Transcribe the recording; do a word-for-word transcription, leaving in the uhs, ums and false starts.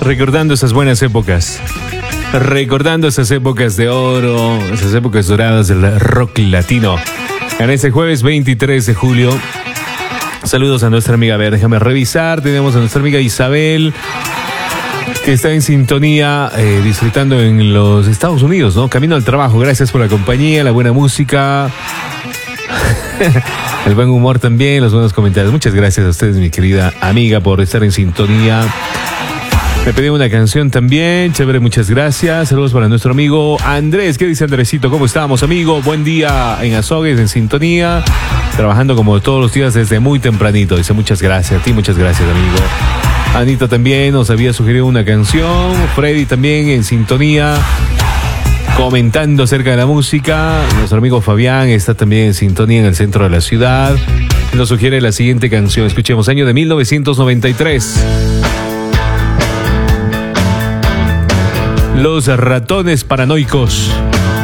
recordando esas buenas épocas. Recordando esas épocas de oro, esas épocas doradas del rock latino. En este jueves veintitrés de julio. Saludos a nuestra amiga, a ver, déjame revisar. Tenemos a nuestra amiga Isabel, que está en sintonía, eh, disfrutando en los Estados Unidos, ¿no? Camino al trabajo. Gracias por la compañía, la buena música, el buen humor también, los buenos comentarios. Muchas gracias a ustedes, mi querida amiga, por estar en sintonía. Me pedí una canción también, chévere, muchas gracias. Saludos para nuestro amigo Andrés. ¿Qué dice Andresito? ¿Cómo estamos, amigo? Buen día en Azogues, en sintonía, trabajando como todos los días desde muy tempranito. Dice muchas gracias a ti, muchas gracias, amigo. Anita también nos había sugerido una canción. Freddy también en sintonía, comentando acerca de la música. Nuestro amigo Fabián está también en sintonía en el centro de la ciudad. Nos sugiere la siguiente canción. Escuchemos, año de mil novecientos noventa y tres. Los Ratones Paranoicos.